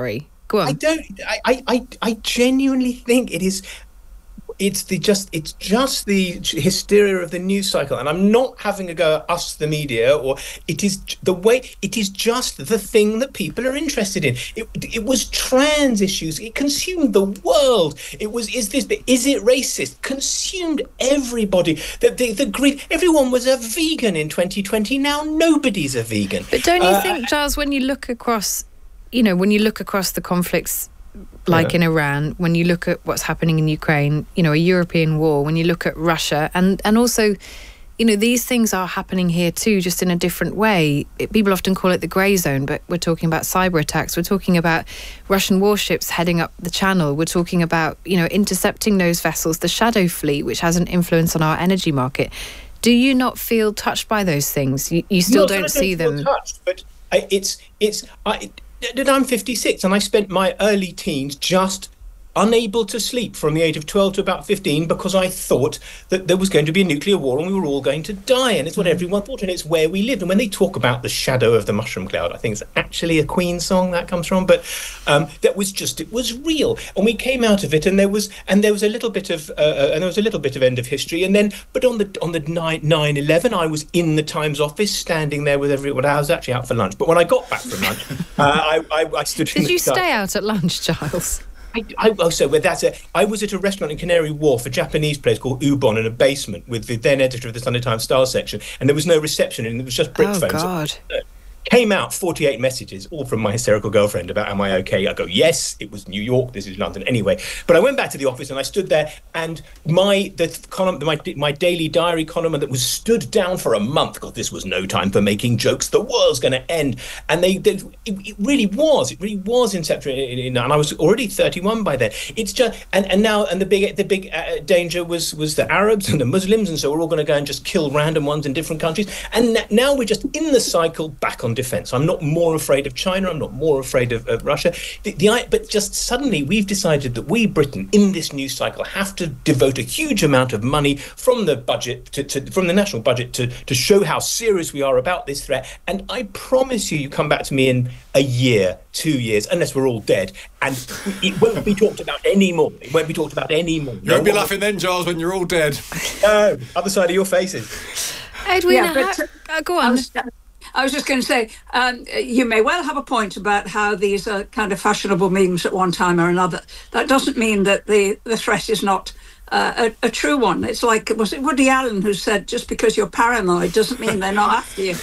Go on. I don't. I, I, I genuinely think it is. It's the just. It's just the hysteria of the news cycle, and I'm not having a go at us, the media, or it is the way. It is just the thing that people are interested in. It, it was trans issues. It consumed the world. It was. Is this? Is it racist? Consumed everybody. The the, the greed. Everyone was a vegan in twenty twenty. Now nobody's a vegan. But don't you uh, think, Giles, when you look across, you know, when you look across the conflicts, like Yeah. in Iran, when you look at what's happening in Ukraine, you know, a European war, when you look at Russia, and, and also, you know, these things are happening here too, just in a different way. It, people often call it the grey zone, but we're talking about cyber attacks. We're talking about Russian warships heading up the channel. We're talking about, you know, intercepting those vessels, the Shadow Fleet, which has an influence on our energy market. Do you not feel touched by those things? You, you still No, don't I see feel them. touched, but I, it's it's I. I'm fifty-six, and I spent my early teens just unable to sleep from the age of twelve to about fifteen because I thought that there was going to be a nuclear war and we were all going to die, and it's what everyone thought, and it's where we lived. And when they talk about the shadow of the mushroom cloud, I think it's actually a Queen song that comes from, but um, that was just, it was real, and we came out of it, and there was and there was a little bit of uh, and there was a little bit of end of history, and then but on the on the nine eleven, I was in the Times office standing there with everyone. I was actually out for lunch, but when I got back from lunch, uh, I, I I stood. in Did the you dark. stay out at lunch, Giles? I, I also, well, that's a, I was at a restaurant in Canary Wharf, a Japanese place called Ubon, in a basement with the then editor of the Sunday Times Style section, and there was no reception, and it was just brick Oh, phones. God. Came out forty-eight messages, all from my hysterical girlfriend about am I okay? I go, yes, it was New York, this is London. Anyway, but I went back to the office and I stood there, and my the column, my my daily diary column that was stood down for a month because this was no time for making jokes. The world's going to end, and they, they it, it really was, it really was Inception. And I was already thirty-one by then. It's just and, and now and the big the big uh, danger was was the Arabs and the Muslims, and so we're all going to go and just kill random ones in different countries. And n- now we're just in the cycle back on defence. I'm not more afraid of China. I'm not more afraid of, of Russia. The, the, but just suddenly we've decided that we, Britain, in this news cycle, have to devote a huge amount of money from the budget, to, to, from the national budget, to, to show how serious we are about this threat. And I promise you, you come back to me in a year, two years, unless we're all dead, and it won't be talked about anymore. It won't be talked about anymore. You won't be laughing then, Giles, when you're all dead. No, other side of your faces. Edwina, Yeah, but, how- uh, go on. I was, I was just going to say, um, you may well have a point about how these are kind of fashionable memes at one time or another. That doesn't mean that the, the threat is not uh, a, a true one. It's like, was it Woody Allen who said, just because you're paranoid doesn't mean they're not after you.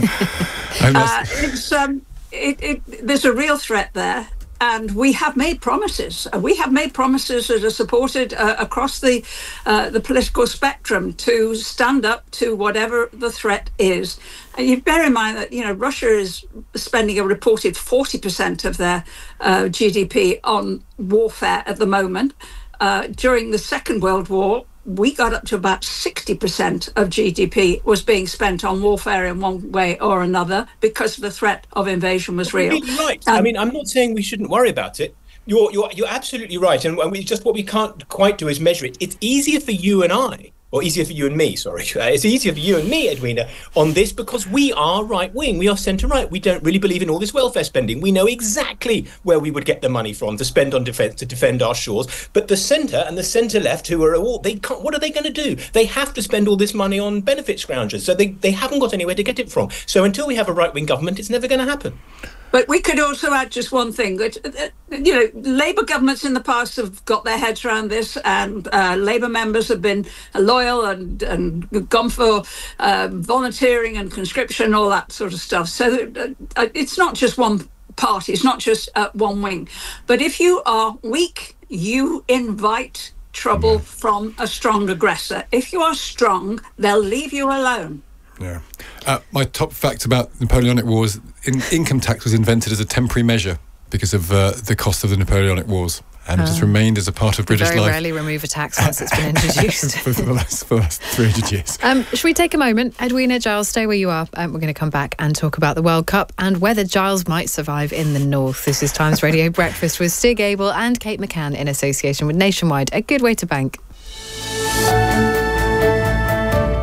uh, it's, um, it, it, there's a real threat there. And we have made promises. Uh, we have made promises that are supported uh, across the uh, the political spectrum to stand up to whatever the threat is. And you bear in mind that, you know, Russia is spending a reported forty percent of their uh, G D P on warfare at the moment. Uh, during the Second World War, we got up to about sixty percent of G D P was being spent on warfare in one way or another because the threat of invasion was real. You're right. Um, I mean, I'm not saying we shouldn't worry about it. You're you're you're absolutely right. And we just what we can't quite do is measure it. It's easier for you and I, or easier for you and me, sorry. It's easier for you and me, Edwina, on this because we are right-wing. We are centre-right. We don't really believe in all this welfare spending. We know exactly where we would get the money from to spend on defence, to defend our shores. But the centre and the centre-left, who are all, they can't, what are they going to do? They have to spend all this money on benefit scroungers. So they, they haven't got anywhere to get it from. So until we have a right-wing government, it's never going to happen. But we could also add just one thing that, uh, you know, Labour governments in the past have got their heads around this, and uh, Labour members have been loyal and, and gone for uh, volunteering and conscription, all that sort of stuff. So uh, it's not just one party, it's not just uh, one wing. But if you are weak, you invite trouble mm. from a strong aggressor. If you are strong, they'll leave you alone. Yeah. Uh, my top fact about Napoleonic Wars, in, income tax was invented as a temporary measure because of uh, the cost of the Napoleonic Wars. And oh. it has remained as a part of British very life. Very rarely remove a tax once it's been introduced. for, the last, for the last three hundred years. Um, should we take a moment? Edwina, Giles, stay where you are. Um, we're going to come back and talk about the World Cup and whether Giles might survive in the north. This is Times Radio Breakfast with Stig Abel and Kate McCann in association with Nationwide. A good way to bank.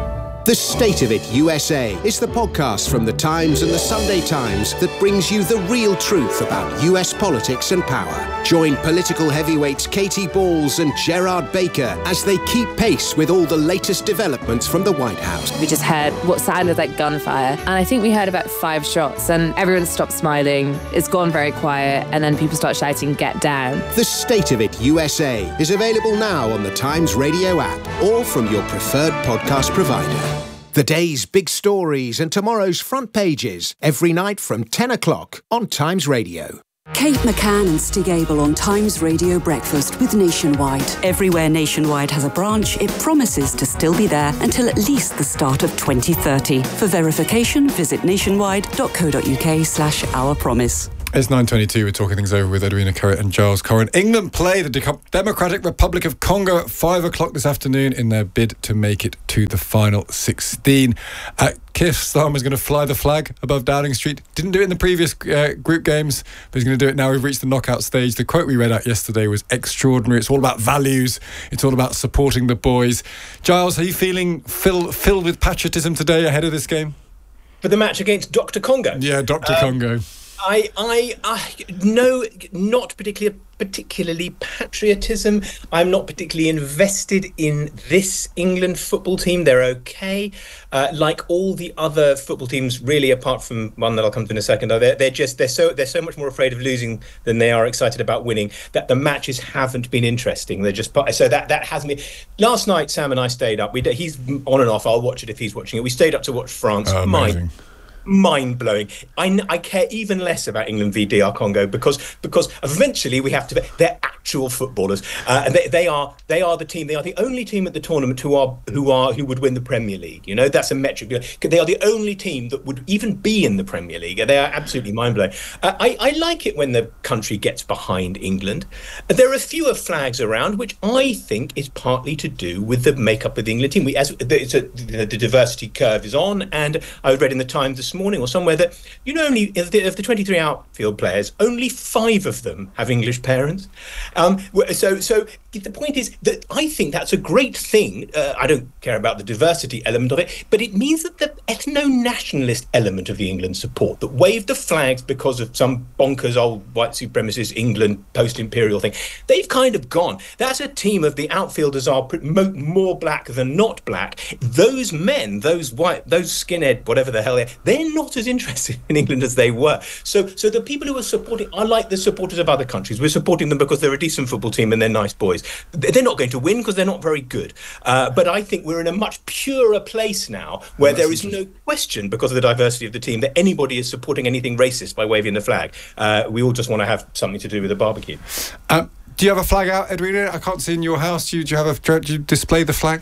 The State of It U S A is the podcast from The Times and The Sunday Times that brings you the real truth about U S politics and power. Join political heavyweights Katie Balls and Gerard Baker as they keep pace with all the latest developments from the White House. We just heard what sounded like gunfire, and I think we heard about five shots, and everyone stopped smiling. It's gone very quiet, and then people start shouting, "Get down." The State of It U S A is available now on the Times Radio app or from your preferred podcast provider. The day's big stories and tomorrow's front pages every night from ten o'clock on Times Radio. Kate McCann and Stig Abel on Times Radio Breakfast with Nationwide. Everywhere Nationwide has a branch, it promises to still be there until at least the start of twenty thirty. For verification, visit nationwide.co.uk slash our promise. It's nine twenty-two. We're talking things over with Edwina Currit and Giles Corrin. England play the De- Democratic Republic of Congo at five o'clock this afternoon in their bid to make it to the final sixteen. Uh, Keir Starmer's going to fly the flag above Downing Street. Didn't do it in the previous uh, group games, but he's going to do it now. We've reached the knockout stage. The quote we read out yesterday was extraordinary. It's all about values. It's all about supporting the boys. Giles, are you feeling fill, filled with patriotism today ahead of this game? For the match against Doctor Congo? Yeah, Doctor Um, Congo. I, I, I, no, not particularly, particularly patriotism. I'm not particularly invested in this England football team. They're okay, uh, like all the other football teams, really, apart from one that I'll come to in a second. They're, they're just, they're so, they're so much more afraid of losing than they are excited about winning. That the matches haven't been interesting. They're just, so that that hasn't been. Last night, Sam and I stayed up. We, he's on and off. I'll watch it if he's watching it. We stayed up to watch France. Oh, amazing. My, mind-blowing. I, I care even less about England v D R Congo because because eventually we have to. They're actual footballers, uh, and they, they are they are the team. They are the only team at the tournament who are who are who would win the Premier League. You know, that's a metric. They are the only team that would even be in the Premier League. They are absolutely mind-blowing. Uh, I, I like it when the country gets behind England. There are fewer flags around, which I think is partly to do with the makeup of the England team. We, as it's a, the, the diversity curve is on, and I read in the Times this morning or somewhere that, you know, only of the, of the twenty-three outfield players, only five of them have English parents. Um, so, so the point is that I think that's a great thing. Uh, I don't care about the diversity element of it, but it means that the ethno-nationalist element of the England support that waved the flags because of some bonkers old white supremacist England post-imperial thing, they've kind of gone. That's a team of the outfielders are more black than not black. Those men, those white, those skinhead, whatever the hell they are, they're not as interested in England as they were. So, so the people who are supporting, I like the supporters of other countries. We're supporting them because they're a decent football team and they're nice boys. They're not going to win because they're not very good. Uh, but I think we're in a much purer place now where there is no question, because of the diversity of the team, that anybody is supporting anything racist by waving the flag. Uh, we all just want to have something to do with the barbecue. Um, do you have a flag out, Edwina? I can't see in your house. Do you, do you have a? Do you display the flag?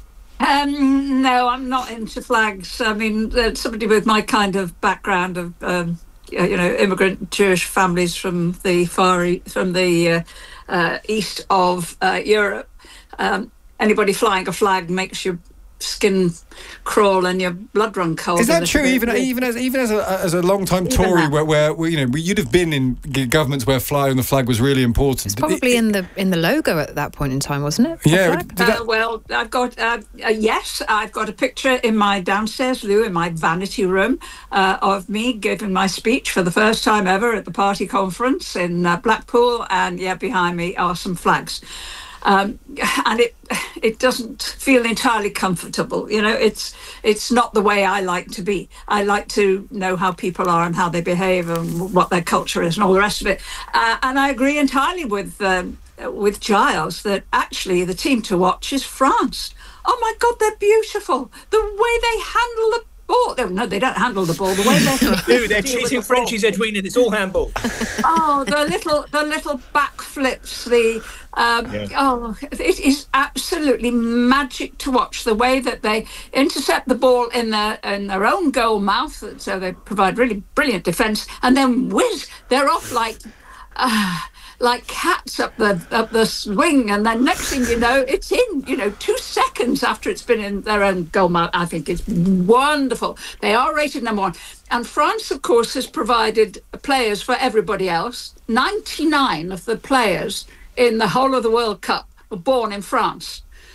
Um, no, I'm not into flags. I mean, uh, somebody with my kind of background of, um, you know, immigrant Jewish families from the far e- from the uh, uh, east of uh, Europe. Um, anybody flying a flag makes your skin crawl and your blood run cold. Is that true? Even even as even as a as a long time Tory, where, where where you know you'd have been in governments where flying the flag was really important. It's probably it, in the in the logo at that point in time, wasn't it? Yeah. Uh, well, I've got uh, uh, yes, I've got a picture in my downstairs loo in my vanity room uh, of me giving my speech for the first time ever at the party conference in uh, Blackpool, and yeah, behind me are some flags. Um, and it it doesn't feel entirely comfortable. You know, it's it's not the way I like to be. I like to know how people are and how they behave and what their culture is and all the rest of it. Uh, and I agree entirely with um, with Giles that actually the team to watch is France. Oh my God, they're beautiful. The way they handle the ball. No, they don't handle the ball. The way they do, they're cheating Frenchies, Edwina. It's all handball. Oh, the little the little backflips, the um, yeah. oh, it is absolutely magic to watch the way that they intercept the ball in their in their own goal mouth. So they provide really brilliant defence, and then whiz, they're off like. Uh, like cats up the up the swing, and then next thing you know, it's in, you know, two seconds after it's been in their own goal mouth. I think it's wonderful. They are rated number one. And France, of course, has provided players for everybody else. ninety-nine of the players in the whole of the World Cup were born in France.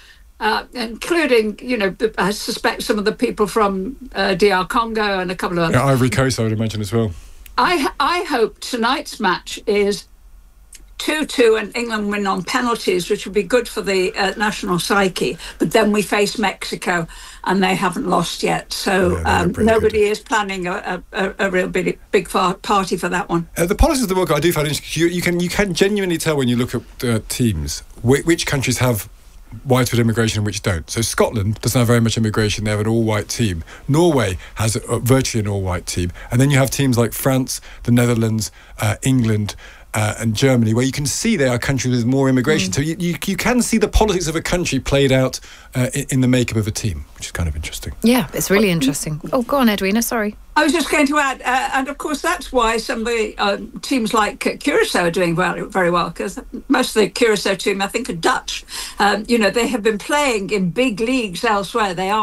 uh, including, you know, I suspect some of the people from uh, D R Congo and a couple of others. Yeah, Ivory Coast, I would imagine as well. I I hope tonight's match is two two and England win on penalties, which would be good for the uh, national psyche. But then we face Mexico, and they haven't lost yet. So yeah, um, nobody good. is planning a, a, a real big, big party for that one. Uh, the policies of the World Cup I do find interesting. You, you, can, you can genuinely tell when you look at uh, teams which, which countries have widespread immigration and which don't. So Scotland doesn't have very much immigration. They have an all-white team. Norway has a, a, virtually an all-white team. And then you have teams like France, the Netherlands, uh, England, Uh, and Germany, where you can see they are countries with more immigration. Mm. So you, you you can see the politics of a country played out uh, in, in the makeup of a team, which is kind of interesting. Yeah, it's really interesting. Oh, go on, Edwina, sorry. I was just going to add, uh, and of course that's why some of the uh, teams like uh, Curacao are doing very, very well, because most of the Curacao team, I think, are Dutch. Um, you know, they have been playing in big leagues elsewhere. They are